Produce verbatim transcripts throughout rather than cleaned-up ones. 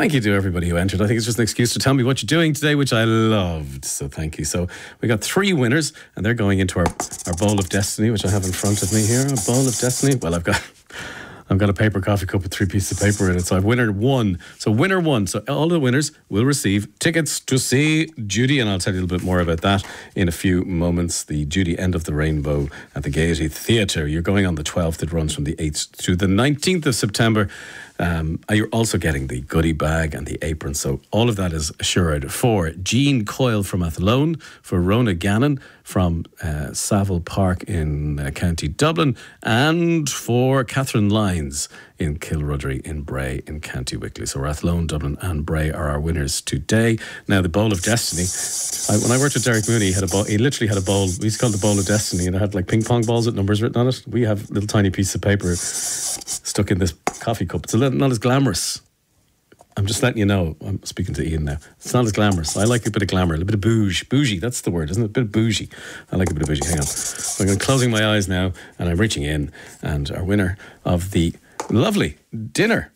Thank you to everybody who entered. I think it's just an excuse to tell me what you're doing today, which I loved. So thank you. So we got three winners, and they're going into our, our bowl of destiny, which I have in front of me here. A bowl of destiny. Well, I've got... I've got a paper coffee cup with three pieces of paper in it. So I've winner one. So winner one. So all the winners will receive tickets to see Judy. And I'll tell you a little bit more about that in a few moments. The Judy End of the Rainbow at the Gaiety Theatre. You're going on the twelfth. It runs from the eighth to the nineteenth of September. Um, you're also getting the goodie bag and the apron. So all of that is assured for Jean Coyle from Athlone, for Rona Gannon from uh, Savile Park in uh, County Dublin, and for Catherine Lyons in Kilrudry in Bray in County Wicklow. So Athlone, Dublin and Bray are our winners today. Now the Bowl of Destiny. I, when I worked with Derek Mooney, he had a bowl, he literally had a bowl. We used to call it the Bowl of Destiny, and it had like ping pong balls with numbers written on it. We have little tiny pieces of paper stuck in this coffee cup. It's a little, not as glamorous. I'm just letting you know. I'm speaking to Ian now. It's not as glamorous. I like a bit of glamour, a little bit of bougie. Bougie, that's the word, isn't it? A bit of bougie. I like a bit of bougie. Hang on. So I'm going closing my eyes now, and I'm reaching in, and our winner of the lovely dinner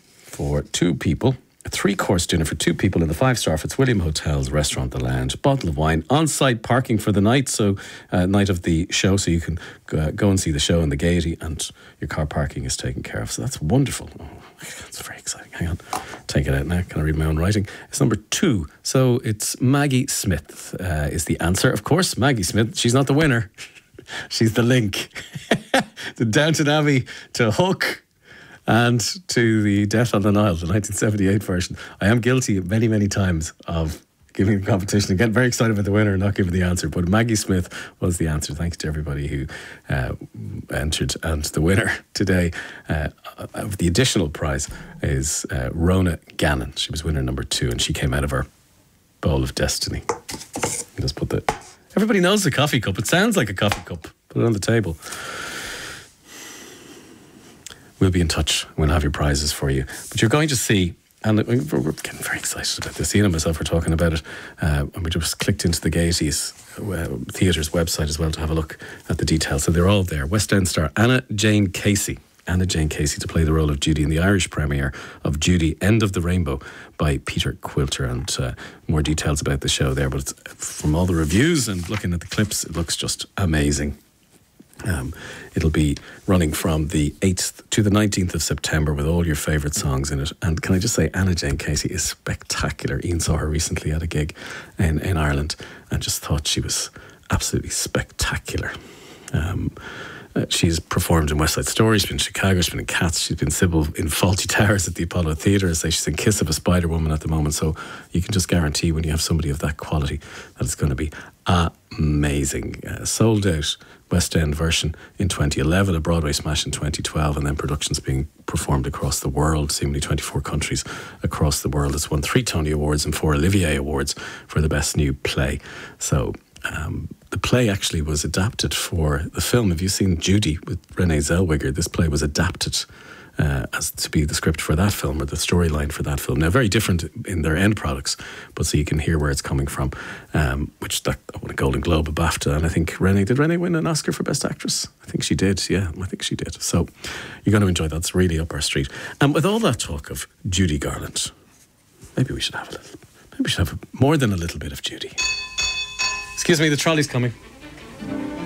for two people, a three-course dinner for two people in the five-star Fitzwilliam Hotels Restaurant The Lounge, bottle of wine, on-site parking for the night, so uh, night of the show, so you can go, go and see the show in the Gaiety, and your car parking is taken care of. So that's wonderful. Oh, that's very exciting. Hang on. Take it out now. Can I read my own writing? It's number two. So it's Maggie Smith uh, is the answer. Of course, Maggie Smith. She's not the winner. She's the link. The Downton Abbey to Hook and to the Death on the Nile, the nineteen seventy-eight version. I am guilty many, many times of giving the competition and getting very excited about the winner and not giving the answer. But Maggie Smith was the answer. Thanks to everybody who uh, entered. And the winner today uh, of the additional prize is uh, Rona Gannon. She was winner number two, and she came out of our Bowl of Destiny. Just put the... Everybody knows the coffee cup. It sounds like a coffee cup. Put it on the table. We'll be in touch. We'll have your prizes for you. But you're going to see, and we're getting very excited about this. Ian and myself are talking about it. Uh, and we just clicked into the Gaiety's uh, Theatre's website as well to have a look at the details. So they're all there. West End star Anna Jane Casey. Anna Jane Casey to play the role of Judy in the Irish premiere of Judy End of the Rainbow by Peter Quilter, and uh, more details about the show there. But it's, from all the reviews and looking at the clips, it looks just amazing. Um, it'll be running from the eighth to the nineteenth of September with all your favourite songs in it. And can I just say, Anna Jane Casey is spectacular. Ian saw her recently at a gig in, in Ireland and just thought she was absolutely spectacular. Um, uh, she's performed in West Side Story, she's been in Chicago, she's been in Cats, she's been Sybil in Fawlty Towers at the Apollo Theatre. I say she's in Kiss of a Spider Woman at the moment. So you can just guarantee when you have somebody of that quality that it's going to be amazing. Uh, sold out West End version in twenty eleven, a Broadway smash in twenty twelve, and then productions being performed across the world, seemingly twenty-four countries across the world. It's won three Tony Awards and four Olivier Awards for the best new play. So um, the play actually was adapted for the film. Have you seen Judy with Renee Zellweger? This play was adapted Uh, as to be the script for that film, or the storyline for that film. Now, very different in their end products, but so you can hear where it's coming from. Um, which that won a Golden Globe, a BAFTA, and I think Renee did Renee win an Oscar for Best Actress? I think she did. Yeah, I think she did. So you're going to enjoy that. It's really up our street. And with all that talk of Judy Garland, maybe we should have a little. Maybe we should have more than a little bit of Judy. Excuse me, the trolley's coming.